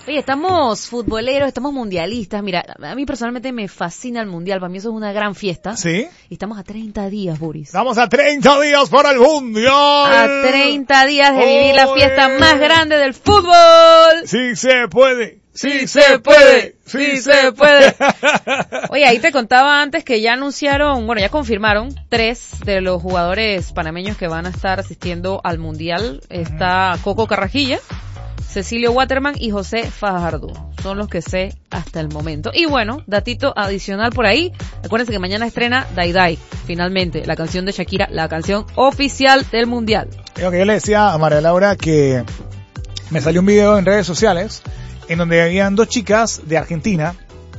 Oye, estamos futboleros, estamos mundialistas. Mira, a mí personalmente me fascina el mundial. Para mí eso es una gran fiesta. ¿Sí? Y estamos a 30 días, Boris. Estamos a 30 días para el mundial. A 30 días de vivir la fiesta más grande del fútbol. Sí se puede. Sí se puede. Sí se puede. Oye, ahí te contaba antes que ya anunciaron, bueno, ya confirmaron 3 de los jugadores panameños que van a estar asistiendo al mundial. Está Coco Carrajilla, Cecilio Waterman y José Fajardo. Son los que sé hasta el momento. Y bueno, datito adicional por ahí. Acuérdense que mañana estrena Dai Dai, finalmente, la canción de Shakira, la canción oficial del mundial. Lo que yo le decía a María Laura, que me salió un video en redes sociales en donde habían 2 chicas de Argentina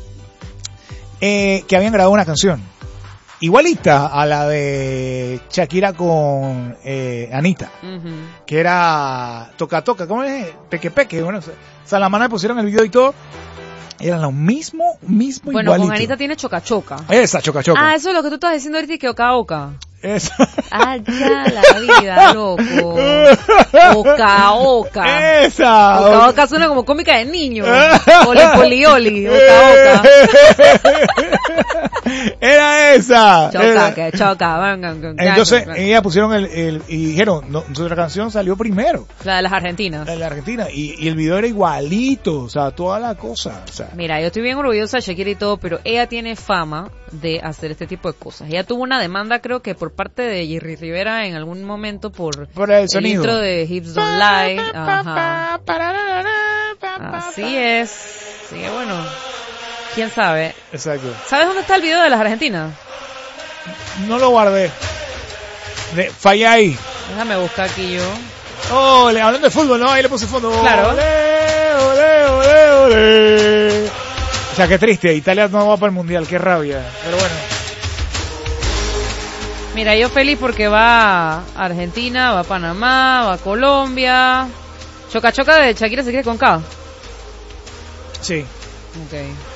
que habían grabado una canción igualita a la de Shakira con Anita, que era Toca Toca, ¿cómo es? Peque Peque, bueno, o sea, la mano le pusieron el video y todo, eran lo mismo bueno, igualito. Con Anita tiene Choca Choca. Esa, Choca Choca. Ah, eso es lo que tú estás diciendo ahorita y que Oca Oca. Esa. Ah, ya la vida, loco. Oca Oca. Esa. Oca Oca suena como cómica de niño. Oli Poli Oli. Oca Oca. Era esa. Choca, que choca. Entonces, ellas pusieron y dijeron, no, nuestra canción salió primero. La de las argentinas. La de la Argentina. Y el video era igualito, o sea, toda la cosa. O sea. Mira, yo estoy bien orgullosa de Shakira y todo, pero ella tiene fama de hacer este tipo de cosas. Ella tuvo una demanda, creo que por parte de Jerry Rivera en algún momento por el sonido. Intro de Hips Don't Lie. Ajá. Así es. Así que bueno, quién sabe. Exacto. ¿Sabes dónde está el video de las argentinas? No lo guardé. Fallé ahí. Déjame buscar aquí yo. Oh, hablando de fútbol, ¿no? Ahí le puse fondo. Claro. Ole. O sea, qué triste. Italia no va para el mundial. Qué rabia. Pero bueno. Mira, yo feliz porque va a Argentina, va a Panamá, va a Colombia. Choca Choca de Shakira se quiere con K. Sí. Ok.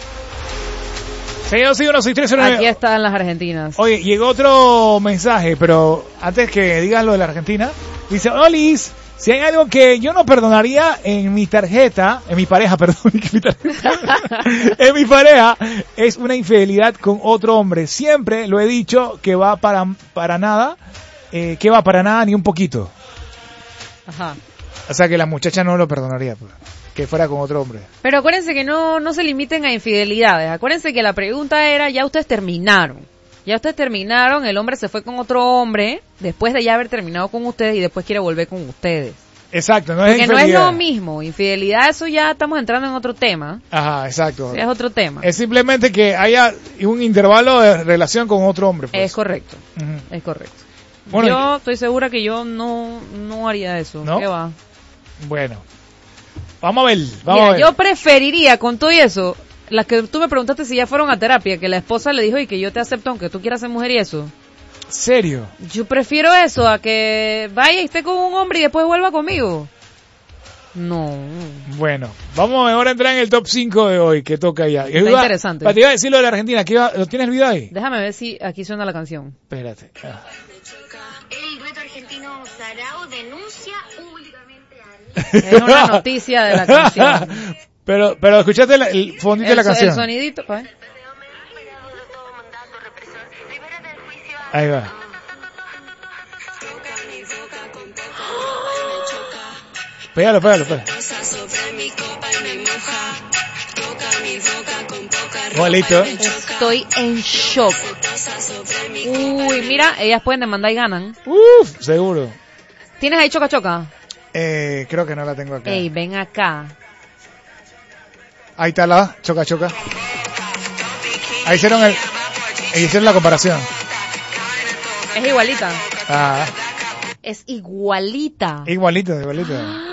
621-6309. Aquí están las argentinas. Oye, llegó otro mensaje, pero antes que digas lo de la Argentina, dice, Olis, si hay algo que yo no perdonaría en mi pareja, en mi pareja, es una infidelidad con otro hombre. Siempre lo he dicho que va para nada, ni un poquito. Ajá. O sea que la muchacha no lo perdonaría, pues, que fuera con otro hombre. Pero acuérdense que no se limiten a infidelidades. Acuérdense que la pregunta era, ya ustedes terminaron, el hombre se fue con otro hombre después de ya haber terminado con ustedes y después quiere volver con ustedes. Exacto, no es porque infidelidad. no es lo mismo, infidelidad, eso ya estamos entrando en otro tema. Ajá, exacto. Sí, es otro tema. Es simplemente que haya un intervalo de relación con otro hombre. Pues. Es correcto, es correcto. Bueno, yo estoy segura que yo no haría eso. ¿No? ¿Qué va? Bueno, vamos a ver. Mira, yo preferiría, con todo y eso, las que tú me preguntaste si ya fueron a terapia, que la esposa le dijo y que yo te acepto aunque tú quieras ser mujer y eso. ¿Serio? Yo prefiero eso a que vaya y esté con un hombre y después vuelva conmigo. No. Bueno, vamos mejor a entrar en el top 5 de hoy, que toca ya. Está interesante. Te iba a decir lo de la Argentina, ¿lo tienes el video ahí? Déjame ver si aquí suena la canción. Espérate. El dueto argentino Sarao denuncia públicamente a Es una noticia de la canción. Pero escuchaste el fondito de la canción. El sonidito, ¿eh? Ahí va. Pégalo. Igualito. Estoy en shock. Uy, mira, ellas pueden demandar y ganan. Seguro. ¿Tienes ahí Choca Choca? Creo que no la tengo acá. Ey, ven acá. Ahí está la Choca Choca. Ahí hicieron la comparación. Es igualita. Ah. Es igualita. Igualito.